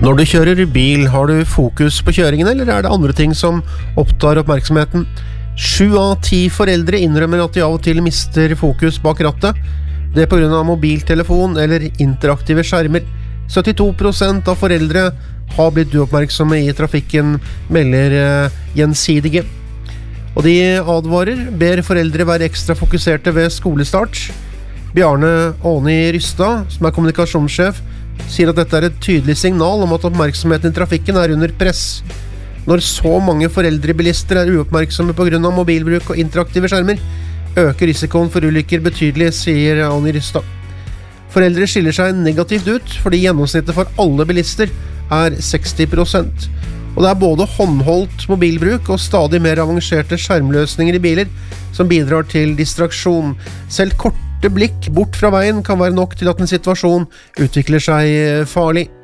Når du kjører bil, har du fokus på kjøringen, eller er det andre ting som opptar oppmerksomheten? 7 av 10 foreldre innrømmer at de av og til mister fokus bak rattet. Det er på grunn av mobiltelefon eller interaktive skjermer. 72% av foreldre har blitt uoppmerksomme i trafikken, melder Gjensidige. Og de advarer, ber foreldre være ekstra fokuserte ved skolestart. Bjarne Åni Rystad, som er kommunikasjonssjef, sier at dette er et tydelig signal om at oppmerksomheten i trafikken er under press. Når så mange foreldrebilister er uoppmerksomme på grunn av mobilbruk og interaktive skjermer, øker risikoen for ulykker betydelig, sier Åni Rystad. Foreldre skiller seg negativt ut, fordi gjennomsnittet for alle bilister er 60%. Og det er både håndholdt mobilbruk og stadig mer avanserte skjermløsninger i biler som bidrar til distraksjon. Selv korte blikk bort fra veien kan være nok til at en situasjon utvikler seg farlig.